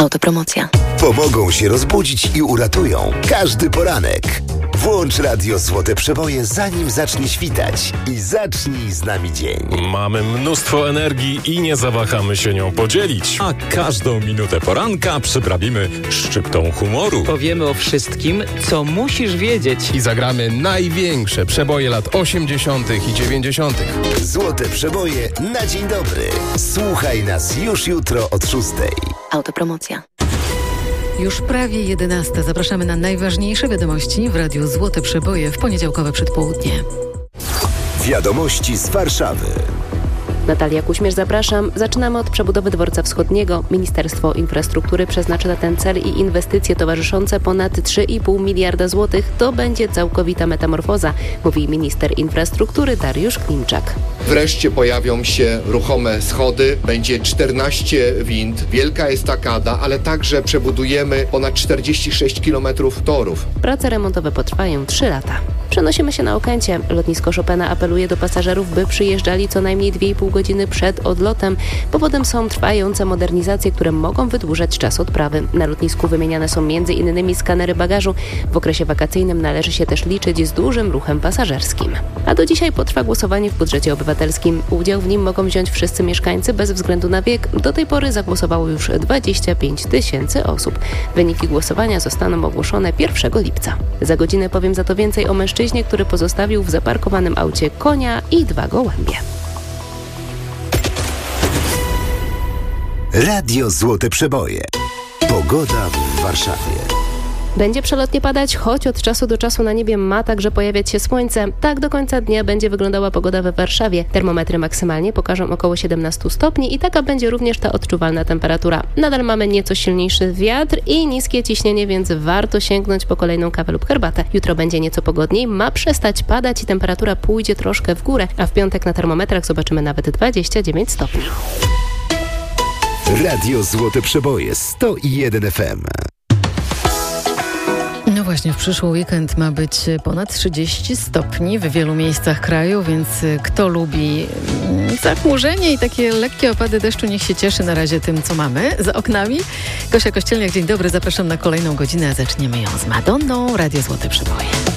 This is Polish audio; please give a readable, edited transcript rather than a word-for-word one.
Autopromocja. Pomogą się rozbudzić i uratują każdy poranek. Włącz radio Złote Przeboje, zanim zacznie świtać i zacznij z nami dzień. Mamy mnóstwo energii i nie zawahamy się nią podzielić. A każdą minutę poranka przyprawimy szczyptą humoru. Powiemy o wszystkim, co musisz wiedzieć. I zagramy największe przeboje lat 80. i 90. Złote Przeboje na dzień dobry. Słuchaj nas już jutro od 6. Autopromocja. Już prawie 11. Zapraszamy na najważniejsze wiadomości w Radiu Złote Przeboje w poniedziałkowe przedpołudnie. Wiadomości z Warszawy. Natalia Kuśmierz, zapraszam. Zaczynamy od przebudowy Dworca Wschodniego. Ministerstwo Infrastruktury przeznaczy na ten cel i inwestycje towarzyszące ponad 3,5 miliarda złotych. To będzie całkowita metamorfoza, mówi minister infrastruktury Dariusz Klimczak. Wreszcie pojawią się ruchome schody, będzie 14 wind, wielka estakada, ale także przebudujemy ponad 46 km torów. Prace remontowe potrwają 3 lata. Przenosimy się na Okęcie. Lotnisko Chopina apeluje do pasażerów, by przyjeżdżali co najmniej 2,5 godziny przed odlotem. Powodem są trwające modernizacje, które mogą wydłużać czas odprawy. Na lotnisku wymieniane są m.in. skanery bagażu. W okresie wakacyjnym należy się też liczyć z dużym ruchem pasażerskim. A do dzisiaj potrwa głosowanie w budżecie obywatelskim. Udział w nim mogą wziąć wszyscy mieszkańcy bez względu na wiek. Do tej pory zagłosowało już 25 000 osób. Wyniki głosowania zostaną ogłoszone 1 lipca. Za godzinę powiem za to więcej o mężczyźnie, który pozostawił w zaparkowanym aucie konia i 2 gołębie. Radio Złote Przeboje. Pogoda w Warszawie. Będzie przelotnie padać, choć od czasu do czasu na niebie ma także pojawiać się słońce. Tak do końca dnia będzie wyglądała pogoda we Warszawie. Termometry maksymalnie pokażą około 17 stopni i taka będzie również ta odczuwalna temperatura. Nadal mamy nieco silniejszy wiatr i niskie ciśnienie, więc warto sięgnąć po kolejną kawę lub herbatę. Jutro będzie nieco pogodniej, ma przestać padać i temperatura pójdzie troszkę w górę, a w piątek na termometrach zobaczymy nawet 29 stopni. Radio Złote Przeboje 101 FM. No właśnie, w przyszły weekend ma być ponad 30 stopni w wielu miejscach kraju, więc kto lubi zachmurzenie i takie lekkie opady deszczu, niech się cieszy na razie tym, co mamy za oknami. Gosia Kościelniak, dzień dobry, zapraszam na kolejną godzinę, a zaczniemy ją z Madonną. Radio Złote Przeboje.